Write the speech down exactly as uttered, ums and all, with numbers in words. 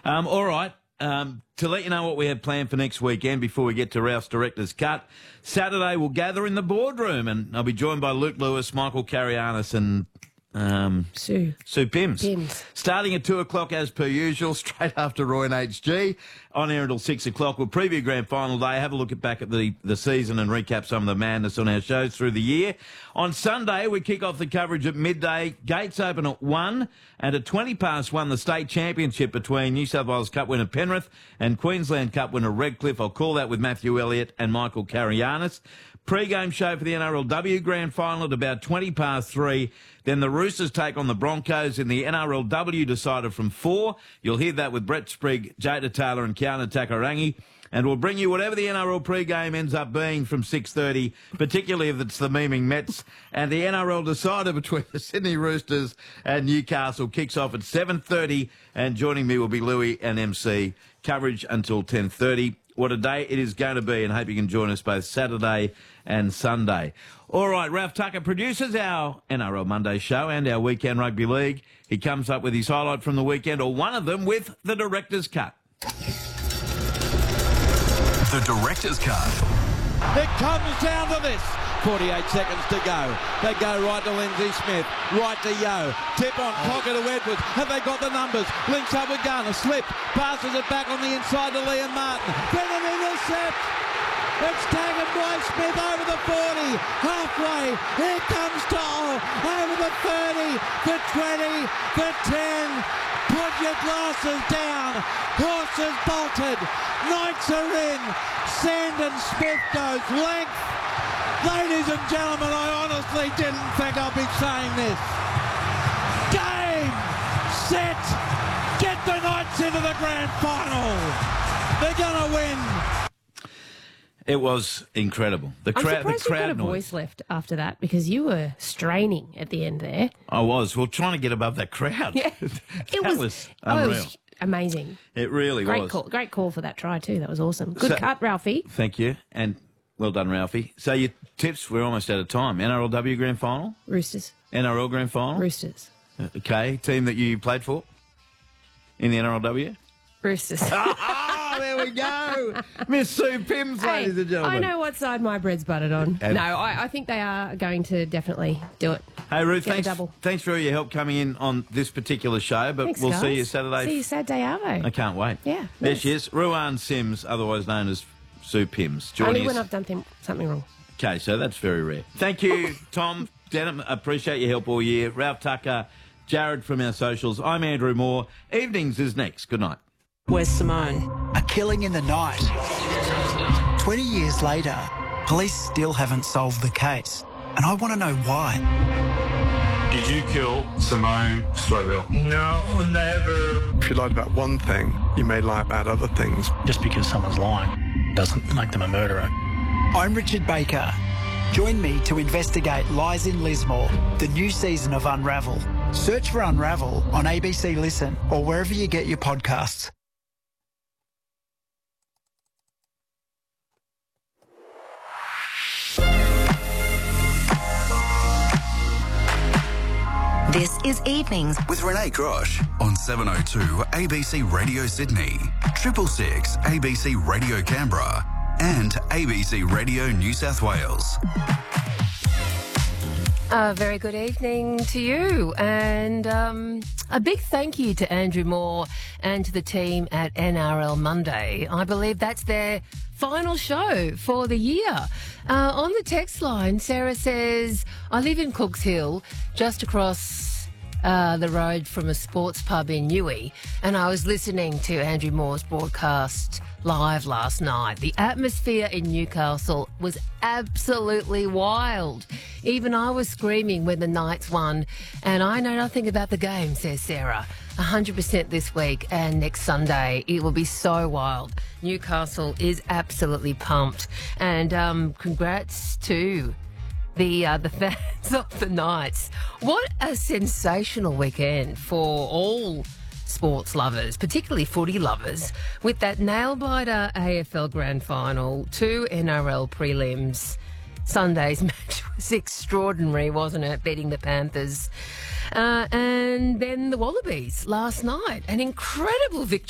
Um, all right. Um, to let you know what we have planned for next weekend before we get to Ralph's Director's Cut, Saturday we'll gather in the boardroom and I'll be joined by Luke Lewis, Michael Carianis and um, Sue. Sue Pims. Pims. Starting at two o'clock as per usual, straight after Roy and H G. On air until six o'clock. We'll preview grand final day, have a look at back at the, the season and recap some of the madness on our shows through the year. On Sunday, we kick off the coverage at midday. Gates open at one, and at twenty past one, the state championship between New South Wales Cup winner Penrith and Queensland Cup winner Redcliffe. I'll call that with Matthew Elliott and Michael Carianis. Pre-game show for the N R L W Grand Final at about twenty past three. Then the Roosters take on the Broncos in the N R L W decider from four. You'll hear that with Brett Sprigg, Jada Taylor and Kiana Takarangi. And we'll bring you whatever the N R L pre-game ends up being from six thirty, particularly if it's the memeing Mets. And the N R L decider between the Sydney Roosters and Newcastle kicks off at seven thirty. And joining me will be Louis and M C. Coverage until ten thirty. What a day it is going to be, and hope you can join us both Saturday and Sunday. All right, Ralph Tucker produces our N R L Monday show and our Weekend Rugby League. He comes up with his highlight from the weekend, or one of them, with the Director's Cut. The Director's Cut. It comes down to this. forty-eight seconds to go. They go right to Lindsay Smith, right to Yo. Tip on, Cocker to Edwards. Have they got the numbers? Links up with Garner, slip, passes it back on the inside to Liam Martin. Then an intercept. It's taken by Smith over the forty, halfway. Here comes Toll over the thirty, the twenty, the ten. Put your glasses down. Horses bolted. Knights are in. Sandon Smith goes length. Ladies and gentlemen, I honestly didn't think I'd be saying this. Game, set, get the Knights into the grand final. They're going to win. It was incredible. The I'm crowd, the surprised crowd you got a noise. voice left after that, because you were straining at the end there. I was. Well, trying to get above that crowd. Yeah, that it was, was oh, it unreal. was amazing. It really Great was. call, great call for that try too. That was awesome. Good So- cut, Ralphie. Thank you, and well done, Ralphie. So your tips, we're almost out of time. N R L W Grand Final, Roosters, N R L Grand Final. Roosters, Okay, team that you played for in the N R L W. Roosters. Oh, there we go. Miss Sue Pims, Hey, ladies and gentlemen. I know what side my bread's buttered on. And- no, I, I think they are going to definitely do it. Hey, Ruth, Get a thanks, double. thanks for all your help coming in on this particular show, but Thanks, we'll guys. see you Saturday. See you Saturday, Arvo. I can't wait. Yeah, There nice. she is, Ruan Sims, otherwise known as Sue Pims. Only Joining when us. I've done th- something wrong. Okay, so that's very rare. Thank you, Tom Denham. Appreciate your help all year. Ralph Tucker, Jared from our socials. I'm Andrew Moore. Evenings is next. Good night. Where's Simone? A killing in the night. twenty years later, police still haven't solved the case. And I want to know why. Did you kill Simone Slowville? No, never. If you lied about one thing, you may lie about other things. Just because someone's lying doesn't make them a murderer. I'm Richard Baker. Join me to investigate Lies in Lismore, the new season of Unravel. Search for Unravel on A B C Listen or wherever you get your podcasts. This is Evenings With Renee Grosh on seven oh two A B C Radio Sydney, Triple Six A B C Radio Canberra, and A B C Radio New South Wales. A very good evening to you, and um, a big thank you to Andrew Moore and to the team at N R L Monday. I believe that's their final show for the year. Uh, on the text line, Sarah says, I live in Cooks Hill, just across uh, the road from a sports pub in Newey, and I was listening to Andrew Moore's broadcast live last night. The atmosphere in Newcastle was absolutely wild. Even I was screaming when the Knights won, and I know nothing about the game, says Sarah. one hundred percent this week and next Sunday. It will be so wild. Newcastle is absolutely pumped. And um, congrats to the uh, the fans of the Knights. What a sensational weekend for all sports lovers, particularly footy lovers, with that nail-biter A F L Grand Final, two N R L prelims. Sunday's match was extraordinary, wasn't it, beating the Panthers. Uh, and then the Wallabies last night, an incredible victory.